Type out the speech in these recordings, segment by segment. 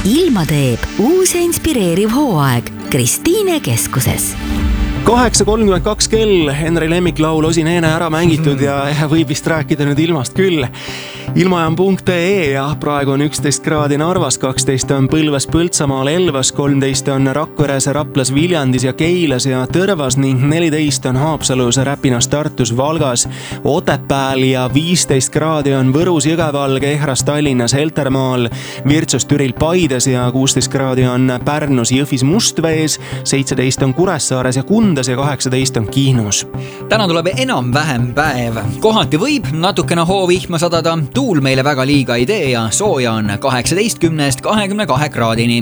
ilma teeb uus ja inspireeriv hooaeg Kristiine keskuses. 8.32 kell, Henri lemmiklaul Osi Neene ära mängitud ja võib vist rääkida nüüd ilmast küll. Ilmajam.ee ja praegu on 11 kraadi Narvas, 12 on Põlvas, Põltsamaal, Elvas, 13 on Rakveres, Raplas, Viljandis ja Keilas ja Tõrvas ning 14 on Haapsalus, Räpinas, Tartus, Valgas, Otepääl ja 15 kraadi on Võrus, Jõgeval, Kehras, Tallinnas, Heltermaal, Virtsus, Türil, Paides ja 16 kraadi on Pärnus, Jõhvis, Mustvees, 17 on Kuressaares ja Kundas ja 18 on Kihnus. Täna tuleb enam-vähem päev. Kohati võib natukene hoovihma sadada, tuul meile väga liiga ei tee ja sooja on 18–22 kraadini.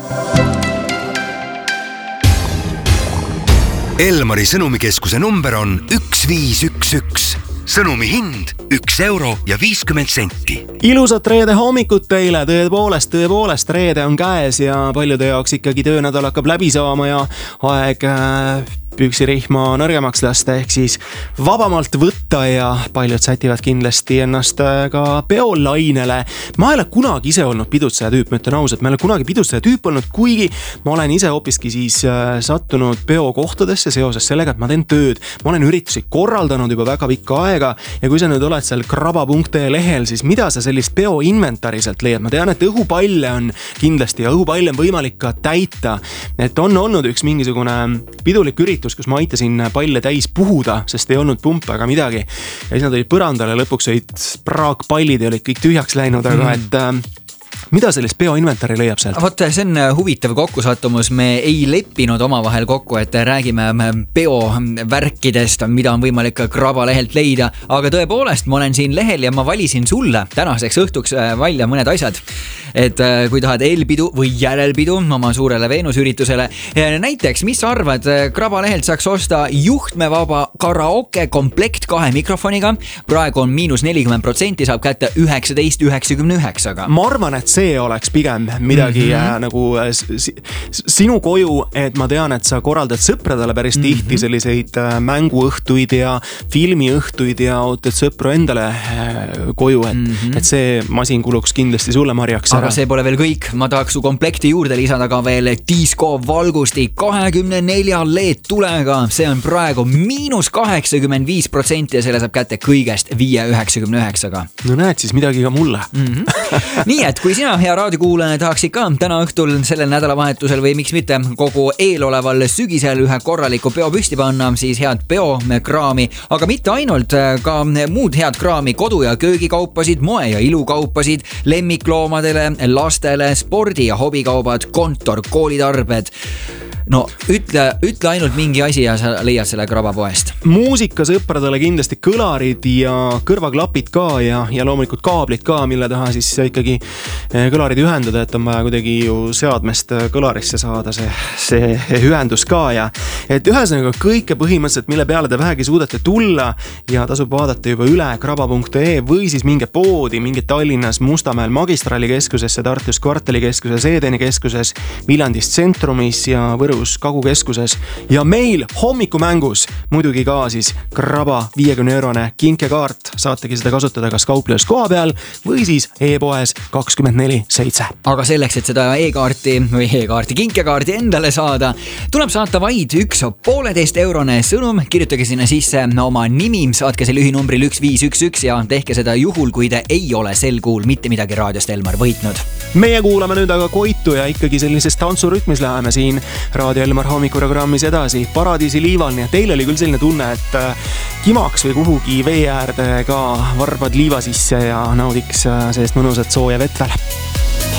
Elmari sõnumikeskuse number on 1511. Sõnumi hind 1 euro ja 50 senti. Ilusat reede hommikut teile, tõepoolest reede on käes ja paljude jaoks ikkagi töönädal hakkab läbi saama ja aeg püksirihma nõrgemaks lasta ehk siis vabamalt võtta ja paljud sätivad kindlasti ennast ka peolainele. Ma ei ole kunagi ise olnud pidutseja tüüp, ma ütlen ausalt, ma ei ole kunagi pidutseja tüüp olnud, kuigi ma olen ise hoopiski siis sattunud peokohtadesse seoses sellega, et ma teen tööd. Ma olen üritusi korraldanud juba väga pikka aega ja kui sa nüüd oled seal kraba.ee lehel, siis mida sa sellist peoinventariselt leiad? Ma tean, et õhupalle on kindlasti ja õhupalle on võimalik ka täita. Et on olnud üks mingisugune pidulik üritus, kus ma aitasin palle täis puhuda, sest ei olnud pumpa ega midagi. Ja siis nad olid põrandale, lõpuks olid praakpallid ja olid kõik tühjaks läinud, aga et mida sellist peoinventari leiab sealt? Vot, see on huvitav kokkusattumus. Me ei leppinud omavahel kokku, et räägime peovärkidest, mida on võimalik krabalehelt leida. Aga tõepoolest, ma olen siin lehel ja ma valisin sulle tänaseks õhtuks välja mõned asjad. Et kui tahad eelpidu või järelpidu oma suurele Veenusüritusele. Näiteks, mis arvad, krabalehelt saaks osta juhtmevaba karaoke komplekt 2 mikrofoniga. Praegu on -40%, saab kätte 19,99. Ma arvan, et see oleks pigem midagi nagu sinu koju, et ma tean, et sa korraldad sõpradele päris tihti selliseid mänguõhtuid ja filmiõhtuid ja ootad sõpru endale koju, et see masin kuluks kindlasti sulle marjaks ära. Aga see pole veel kõik, ma tahaks su komplekti juurde lisada ka veel disko valgusti 24 LED tulega, see on praegu -85% ja selle saab kätte kõigest 5,99. No näed siis midagi ka mulle. Nii et kui sina, hea raadiokuulaja, tahaksid ka täna õhtul sellel nädalavahetusel või miks mitte kogu eeloleval sügisel ühe korraliku peo püsti panna, siis head peokraami, aga mitte ainult, ka muud head kraami, kodu- ja köögikaupasid, moe- ja ilukaupasid, lemmikloomadele, lastele, spordi- ja hobikaubad, kontor, koolitarbed. No ütle ainult mingi asi ja sa leiad selle krabapoest. Muusikasõpradele kindlasti kõlarid ja kõrvaklapid ka ja loomulikult kaablid ka, mille taha siis ikkagi kõlarid ühendada, et on vaja kuidagi ju seadmest kõlarisse saada see ühendus ka ja et ühesõnaga kõike põhimõtteliselt, mille peale te vähegi suudate tulla ja tasub vaadata juba üle kraba.ee või siis minge poodi, minge Tallinnas Mustamäel Magistrali keskusesse, Tartus Kvartali keskuses, Edeni keskuses, Viljandis Tsentromis ja Võrus Kagukeskuses ja meil hommikumängus muidugi ka siis kraba 50-eurone kinkekaart. Saategi seda kasutada kas kaupluses koha peal või siis e-poes 24/7. Aga selleks, et seda e-kaarti kinkekaarti endale saada, tuleb saata vaid 1,5 eurone sõnum. Kirjutage sinna sisse oma nimi, saatke see lühinumbril 1511 ja tehke seda juhul, kui te ei ole sel kuul mitte midagi raadiost Elmar võitnud. Meie kuulame nüüd aga Koitu ja ikkagi sellises tantsurütmis läheme siin Raadio Elmar hommikuprogrammis edasi Paradiisi liival, nii et teil oli küll selline tunne, et kimaks või kuhugi vee äärde ka varbad liiva sisse ja naudiks sellist mõnusat sooja vett veel.